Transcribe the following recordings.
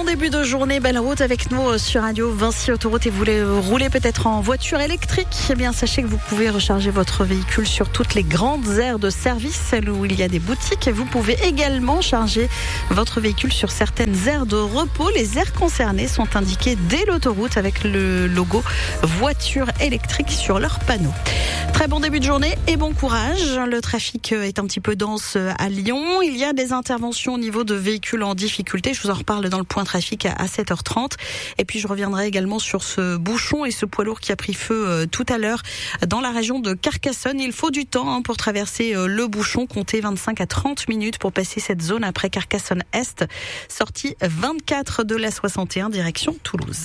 début de journée, belle route avec nous sur Radio Vinci Autoroute et vous voulez rouler peut-être en voiture électrique, eh bien sachez que vous pouvez recharger votre véhicule sur toutes les grandes aires de service, celles où il y a des boutiques, et vous pouvez également charger votre véhicule sur certaines aires de repos. Les aires concernées sont indiquées dès l'autoroute avec le logo voiture électrique sur leur panneau. Très bon début de journée et bon courage. Le trafic est un petit peu dense à Lyon. Il y a des interventions au niveau de véhicules en difficulté. Je vous en reparle dans le point trafic à 7h30. Et puis je reviendrai également sur ce bouchon et ce poids lourd qui a pris feu tout à l'heure dans la région de Carcassonne. Il faut du temps pour traverser le bouchon. Comptez 25 à 30 minutes pour passer cette zone après Carcassonne-Est. Sortie 24 de la 61 direction Toulouse.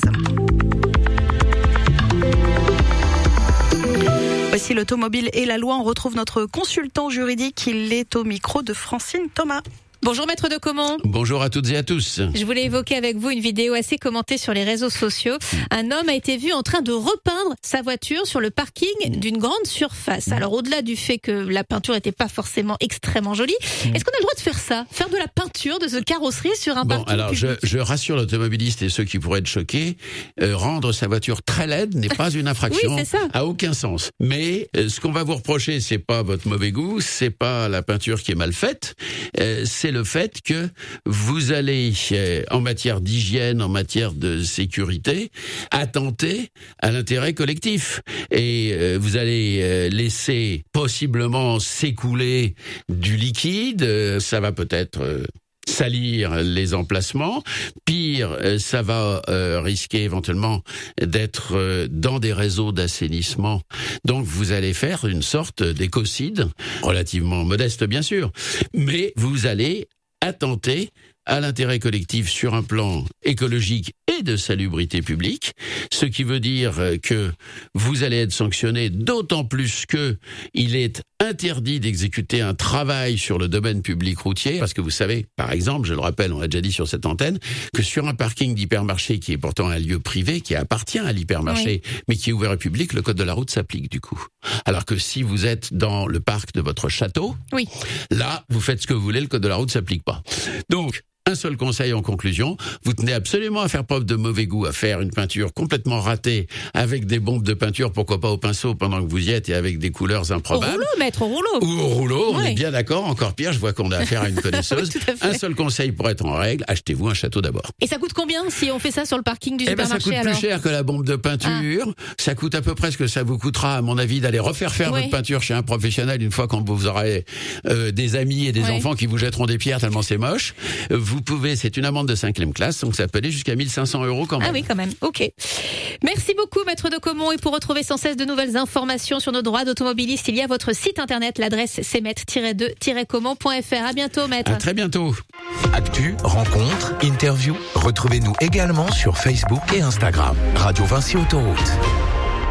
Voici l'automobile et la loi. On retrouve notre consultant juridique. Il est au micro de Francine Thomas. Bonjour Maître de Caumont. Bonjour à toutes et à tous. Je voulais évoquer avec vous une vidéo assez commentée sur les réseaux sociaux. Un homme a été vu en train de repeindre sa voiture sur le parking d'une grande surface. Alors au-delà du fait que la peinture n'était pas forcément extrêmement jolie, est-ce qu'on a le droit de faire ça? Faire de la peinture de ce carrosserie sur un parking alors public? je rassure l'automobiliste et ceux qui pourraient être choqués, rendre sa voiture très laide n'est pas une infraction. Oui, c'est ça. À aucun sens. Mais ce qu'on va vous reprocher, c'est pas votre mauvais goût, c'est pas la peinture qui est mal faite, c'est le fait que vous allez, en matière d'hygiène, en matière de sécurité, attenter à l'intérêt collectif. Et vous allez laisser possiblement s'écouler du liquide, ça va peut-être salir les emplacements. Pire, ça va risquer éventuellement d'être dans des réseaux d'assainissement. Donc vous allez faire une sorte d'écocide, relativement modeste bien sûr, mais vous allez attenter à l'intérêt collectif sur un plan écologique et de salubrité publique, ce qui veut dire que vous allez être sanctionné, d'autant plus que il est interdit d'exécuter un travail sur le domaine public routier, parce que vous savez, par exemple, je le rappelle, on l'a déjà dit sur cette antenne, que sur un parking d'hypermarché qui est pourtant un lieu privé, qui appartient à l'hypermarché, mais qui est ouvert au public, le code de la route s'applique du coup. Alors que si vous êtes dans le parc de votre château, là, vous faites ce que vous voulez, le code de la route s'applique pas. Donc, un seul conseil en conclusion, vous tenez absolument à faire preuve de mauvais goût, à faire une peinture complètement ratée, avec des bombes de peinture, pourquoi pas au pinceau pendant que vous y êtes, et avec des couleurs improbables. Au rouleau, maître, au rouleau. Ou au rouleau, on est bien d'accord, encore pire, je vois qu'on a affaire à une connaisseuse. Un seul conseil pour être en règle, achetez-vous un château d'abord. Et ça coûte combien si on fait ça sur le parking du supermarché? Ça coûte plus cher que la bombe de peinture, ça coûte à peu près ce que ça vous coûtera, à mon avis, d'aller refaire votre peinture chez un professionnel une fois quand vous aurez des amis et des enfants qui vous jetteront des pierres tellement c'est moche. Vous pouvez, c'est une amende de 5e classe, donc ça peut aller jusqu'à 1 500 € quand même. Ah oui, quand même, ok. Merci beaucoup, Maître de Caumont. Et pour retrouver sans cesse de nouvelles informations sur nos droits d'automobiliste, il y a votre site internet, l'adresse c'est maître-2-caumont.fr. À bientôt, Maître. À très bientôt. Actu, rencontres, interviews, retrouvez-nous également sur Facebook et Instagram. Radio Vinci Autoroute.